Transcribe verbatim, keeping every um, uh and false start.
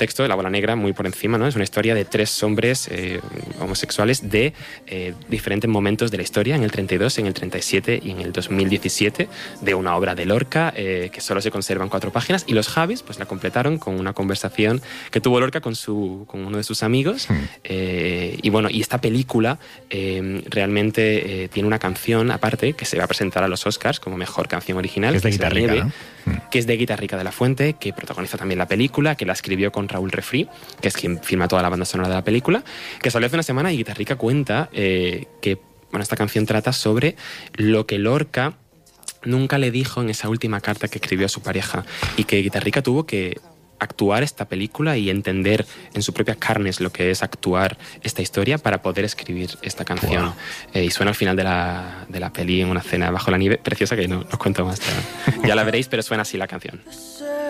texto de La bola negra muy por encima, ¿no? Es una historia de tres hombres eh, homosexuales de eh, diferentes momentos de la historia, en el treinta y dos, en el treinta y siete y en el dos mil diecisiete, de una obra de Lorca eh, que solo se conservan cuatro páginas, y los Javis pues la completaron con una conversación que tuvo Lorca con, su, con uno de sus amigos. Mm. Eh, y bueno, y esta película eh, realmente eh, tiene una canción aparte que se va a presentar a los Oscars como mejor canción original, es de que Guitarrica, es La Nieve, ¿no? Mm. que es de Guitarrica de la Fuente, que protagoniza también la película, que la escribió con Raúl Refri, que es quien firma toda la banda sonora de la película, que salió hace una semana, y Guitarrica cuenta eh, que bueno, esta canción trata sobre lo que Lorca nunca le dijo en esa última carta que escribió a su pareja, y que Guitarrica tuvo que actuar esta película y entender en sus propias carnes lo que es actuar esta historia para poder escribir esta canción. Wow. Eh, y suena al final de la, de la peli en una cena bajo la nieve, preciosa, que no os cuento más. Ya la veréis, pero suena así la canción.